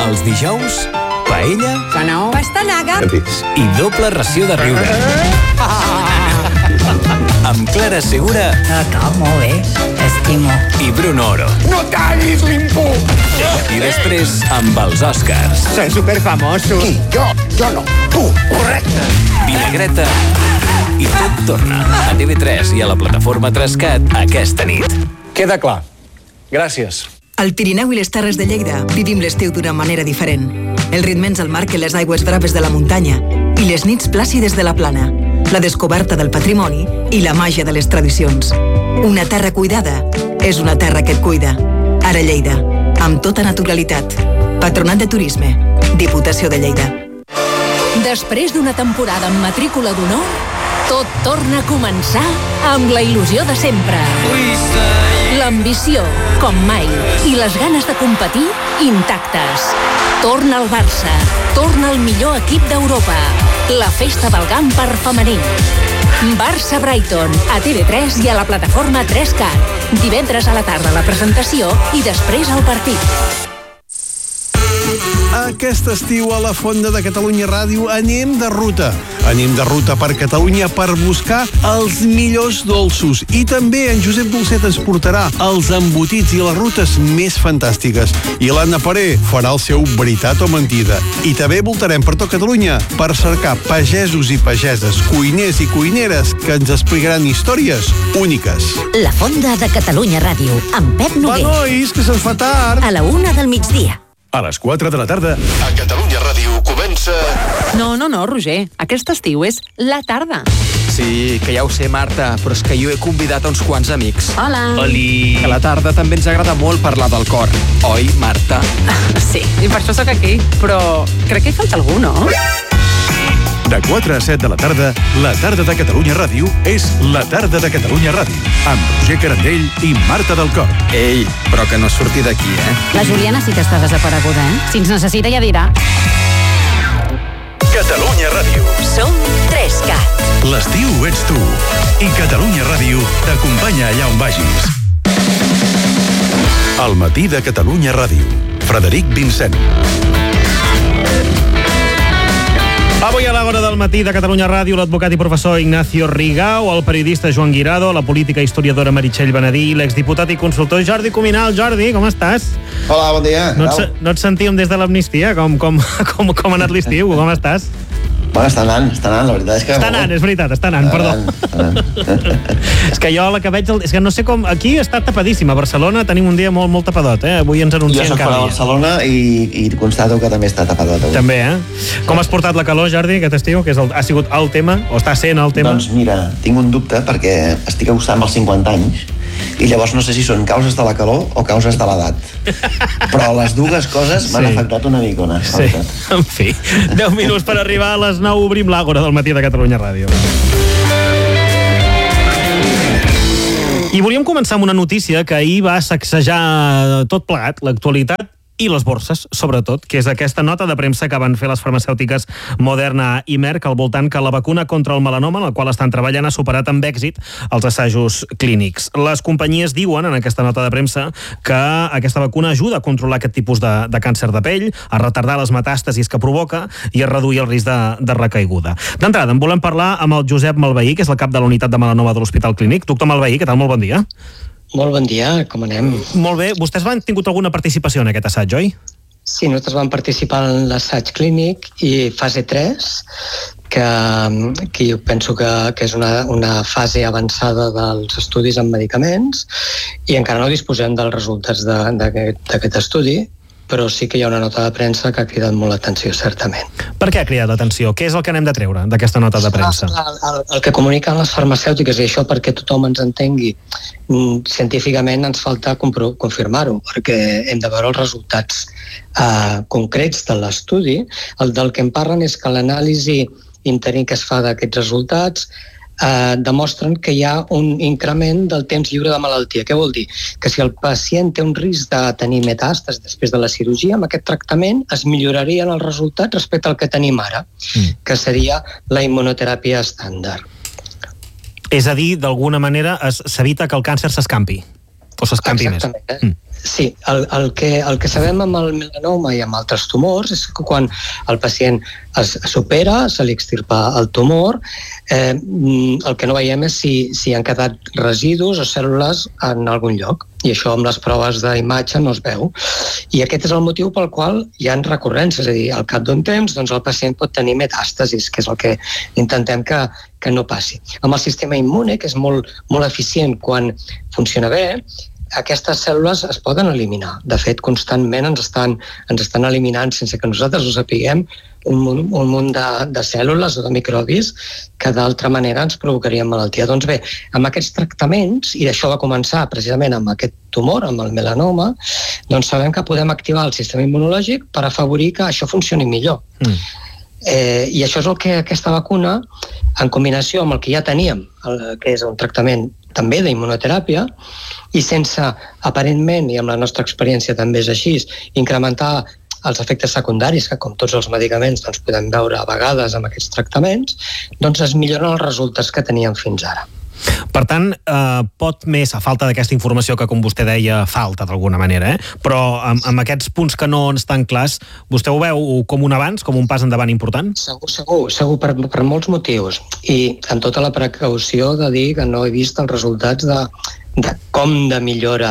Els dijous, paella... Que no? Pastanaga. I doble ració de riure. Amb Clara Segura... Molt bé, estimo. I Bruno Oro. No tallis l'impuls! I després, amb els Oscars. Són superfamosos. Qui? Jo no. Tu, correcte. Vinagreta. I tot torna a TV3 i a la plataforma Trascat aquesta nit. Queda clar. Gràcies. Al Pirineu i les Terres de Lleida vivim l'estiu d'una manera diferent. El ritme ens el marquen les aigües braves de la muntanya i les nits plàcides de la plana, la descoberta del patrimoni i la màgia de les tradicions. Una terra cuidada és una terra que et cuida. Ara Lleida, amb tota naturalitat. Patronat de Turisme, Diputació de Lleida. Després d'una temporada amb matrícula d'honor, tot torna a començar amb la il·lusió de sempre. L'ambició, com mai, i les ganes de competir, intactes. Torna el Barça, torna el millor equip d'Europa. La festa del Gamper femení. Barça-Brighton, a TV3 i a la plataforma 3Cat. Divendres a la tarda la presentació i després el partit. Aquest estiu a la Fonda de Catalunya Ràdio anem de ruta. Anem de ruta per Catalunya per buscar els millors dolços. I també en Josep Dolcet ens portarà els embotits i les rutes més fantàstiques. I l'Anna Paré farà el seu Veritat o Mentida. I també voltarem per tot Catalunya per cercar pagesos i pageses, cuiners i cuineres que ens explicaran històries úniques. La Fonda de Catalunya Ràdio, amb Pep Noguer. Va, nois, que se'ns fa tard. A la 1 del migdia. A les 4 de la tarda, a Catalunya Ràdio comença... No, Roger. Aquest estiu és la tarda. Sí, que ja ho sé, Marta, però és que jo he convidat a uns quants amics. Hola. Oli. A la tarda també ens agrada molt parlar del cor. Oi, Marta? Sí, i per això sóc aquí. Però crec que hi falta algú, no? De 4 a 7 de la tarda de Catalunya Ràdio és la tarda de Catalunya Ràdio, amb Roger Carandell i Marta del Cor. Ei, però que no surti d'aquí, La Juliana sí que està desapareguda, Si ens necessita ja dirà. Catalunya Ràdio. Som 3Cat. L'estiu ets tu. I Catalunya Ràdio t'acompanya allà on vagis. Al matí de Catalunya Ràdio. Frederic Vincent. Avui a l'hora del matí de Catalunya Ràdio, l'advocat i professor Ignacio Rigau, el periodista Joan Guirado, la política i historiadora Meritxell Benedí, l'exdiputat i consultor Jordi Cuminal. Jordi, com estàs? Hola, bon dia. No et sentíem des de l'amnistia? Com ha anat l'estiu? Com estàs? Bueno, està anant, la veritat és que... Està anant, perdó. És que jo la que veig... És que no sé com... Aquí està tapadíssim. A Barcelona tenim un dia molt tapadot, Avui ens anuncien jo soc fora de Barcelona i constato que també està tapadot avui. També, Com has portat la calor, Jordi, aquest estiu? Que ha sigut el tema? O està sent el tema? Doncs mira, tinc un dubte perquè estic acostant als 50 anys i llavors no sé si són causes de la calor o causes de l'edat. Però les dues coses m'han afectat una micona. Sí, en fi. 10 minuts per arribar a les 9. Obrim l'àgora del matí de Catalunya Ràdio. I volíem començar amb una notícia que ahir va sacsejar tot plegat, l'actualitat i les borses, sobretot, que és aquesta nota de premsa que van fer les farmacèutiques Moderna i Merck al voltant que la vacuna contra el melanoma, en la qual estan treballant, ha superat amb èxit els assajos clínics. Les companyies diuen en aquesta nota de premsa que aquesta vacuna ajuda a controlar aquest tipus de càncer de pell, a retardar les metàstasis que provoca i a reduir el risc de recaiguda. D'entrada, en volem parlar amb el Josep Malveí, que és el cap de la unitat de melanoma de l'Hospital Clínic. Doctor Malveí, què tal? Molt bon dia. Molt bon dia, com anem? Molt bé. Vostès van tingut alguna participació en aquest assaig, oi? Sí, nosaltres vam participar en l'assaig clínic i fase 3, que jo penso que és una fase avançada dels estudis amb medicaments i encara no disposem dels resultats d'aquest estudi, però sí que hi ha una nota de premsa que ha cridat molt l'atenció, certament. Per què ha cridat l'atenció? Què és el que anem de treure d'aquesta nota de premsa? El que comuniquen les farmacèutiques, i això perquè tothom ens entengui, científicament ens falta confirmar-ho, perquè hem de veure els resultats concrets de l'estudi. El del que em parlen és que l'anàlisi interí que es fa d'aquests resultats demostren que hi ha un increment del temps lliure de malaltia. Què vol dir? Que si el pacient té un risc de tenir metàstasis després de la cirurgia, amb aquest tractament es millorarien els resultats respecte al que tenim ara, que seria la immunoteràpia estàndard. És a dir, d'alguna manera s'evita que el càncer s'escampi, o s'escampi més. Sí, el que sabem amb el melanoma i amb altres tumors és que quan el pacient s'opera, se li extirpa el tumor, el que no veiem és si han quedat residus o cèl·lules en algun lloc, i això amb les proves d'imatge no es veu. I aquest és el motiu pel qual hi ha recurrències, és a dir, al cap d'un temps doncs el pacient pot tenir metàstasis, que és el que intentem que no passi. Amb el sistema immune, que és molt, molt eficient quan funciona bé, aquestes cèl·lules es poden eliminar. De fet, constantment ens estan eliminant, sense que nosaltres ho sapiguem, un munt de cèl·lules o de microbis que d'altra manera ens provocarien malaltia. Doncs bé, amb aquests tractaments, i això va començar precisament amb aquest tumor, amb el melanoma, doncs sabem que podem activar el sistema immunològic per afavorir que això funcioni millor. I això és el que aquesta vacuna, en combinació amb el que ja teníem, que és un tractament també d'immunoteràpia, i sense, aparentment, i amb la nostra experiència també és així, incrementar els efectes secundaris, que com tots els medicaments doncs, podem veure a vegades amb aquests tractaments, doncs es milloren els resultats que teníem fins ara. Per tant, pot més, a falta d'aquesta informació que, com vostè deia, falta d'alguna manera, però amb aquests punts que no estan clars, vostè ho veu com un avanç, com un pas endavant important? Segur, per molts motius. I amb tota la precaució de dir que no he vist els resultats de com de millora,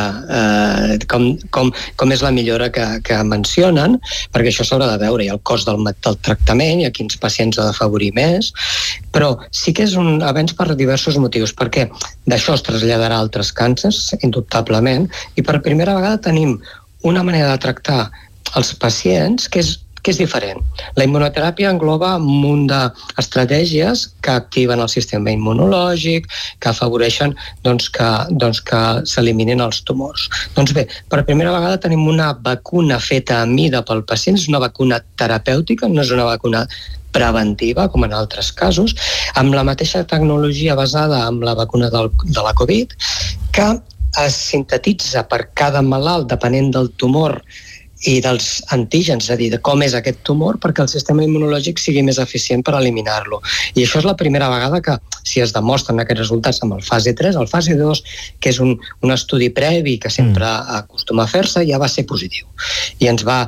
com és la millora que mencionen, perquè això s'haurà de veure, i el cost del tractament, i a quins pacients ha d'afavorir més, però sí que és un avenç per diversos motius, perquè d'això es traslladarà a altres càncers, indubtablement, i per primera vegada tenim una manera de tractar els pacients que és diferent. La immunoteràpia engloba un munt d'estratègies que activen el sistema immunològic, que afavoreixen que s'eliminin els tumors. Doncs bé, per primera vegada tenim una vacuna feta a mida pel pacient, és una vacuna terapèutica, no és una vacuna preventiva, com en altres casos, amb la mateixa tecnologia basada en la vacuna de la Covid, que es sintetitza per cada malalt, depenent del tumor i dels antígens, és a dir, de com és aquest tumor, perquè el sistema immunològic sigui més eficient per eliminar-lo. I això és la primera vegada que, si es demostren aquests resultats amb el fase 3, el fase 2, que és un estudi previ que sempre acostuma a fer-se, ja va ser positiu. I ens va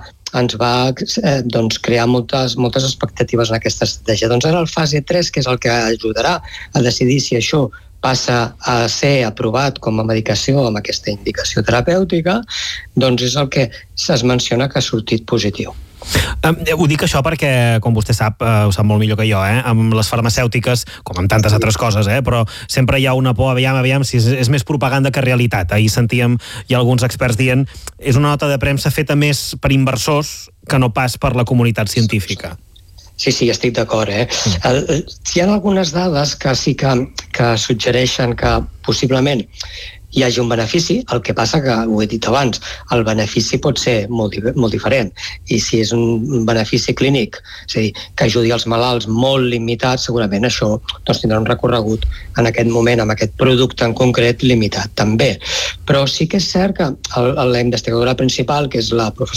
crear moltes expectatives en aquesta estratègia. Doncs ara el fase 3, que és el que ajudarà a decidir si això passa a ser aprovat com a medicació amb aquesta indicació terapèutica, doncs és el que es menciona que ha sortit positiu. Ho dic això perquè, com vostè sap, ho sap molt millor que jo, amb les farmacèutiques, com amb tantes altres coses, però sempre hi ha una por, aviam, si és més propaganda que realitat. Ahir sentíem i alguns experts dient és una nota de premsa feta més per inversors que no pas per la comunitat científica. Sí, estic d'acord. Hi ha algunes dades que sí que suggereixen que possiblement hi hagi un benefici, el que passa que, ho he dit abans, el benefici pot ser molt diferent, i si és un benefici clínic, és a dir, que ajudi els malalts molt limitat, segurament això tindrà un recorregut en aquest moment, amb aquest producte en concret limitat també. Però sí que és cert que la investigadora principal, que és la professora